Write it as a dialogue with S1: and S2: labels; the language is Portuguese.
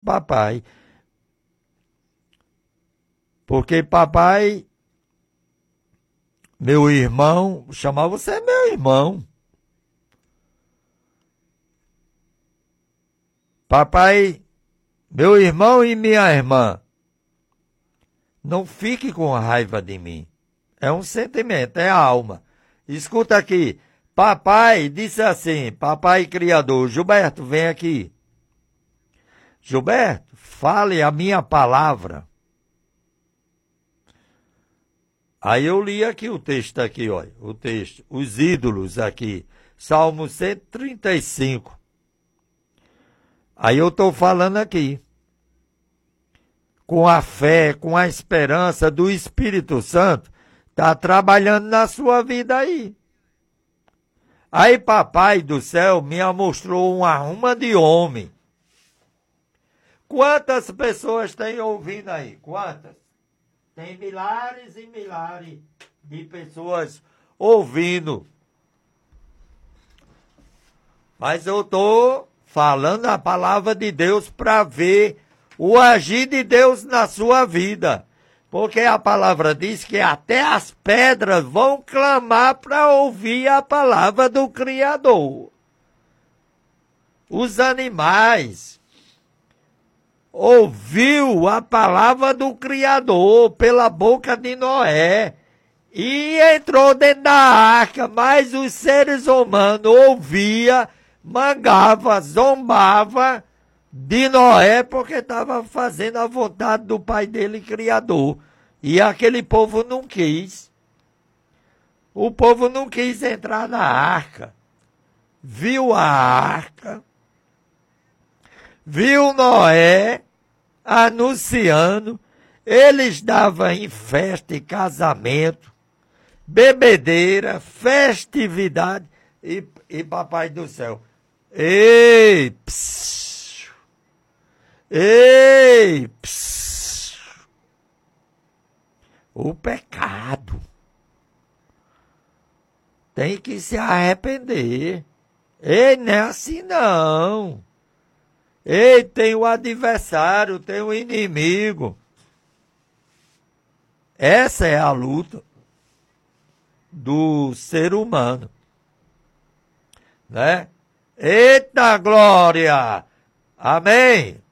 S1: papai. Porque papai, meu irmão, chamar você meu irmão. Papai, meu irmão e minha irmã, não fique com raiva de mim. É um sentimento, é a alma. Escuta aqui. Papai disse assim, papai criador, Gilberto, vem aqui. Gilberto, fale a minha palavra. Aí eu li aqui o texto aqui, olha, o texto, os ídolos aqui, Salmo 135. Aí eu estou falando aqui, com a fé, com a esperança do Espírito Santo, está trabalhando na sua vida aí. Aí papai do céu me mostrou uma ruma de homem. Quantas pessoas tem ouvindo aí? Quantas? Tem milhares e milhares de pessoas ouvindo. Mas eu estou falando a palavra de Deus para ver o agir de Deus na sua vida. Porque a palavra diz que até as pedras vão clamar para ouvir a palavra do Criador. Os animais ouviu a palavra do Criador pela boca de Noé e entrou dentro da arca, mas os seres humanos ouvia, mangava, zombava de Noé porque estava fazendo a vontade do pai dele, Criador. E aquele povo não quis. O povo não quis entrar na arca. Viu a arca, viu Noé anunciando, eles davam em festa e casamento, bebedeira, festividade, e papai do céu, ei, psiu, ei, psiu, o pecado tem que se arrepender. Ei, não é assim não. Ei, tem o adversário, tem o inimigo. Essa é a luta do ser humano, né? Eita glória! Amém!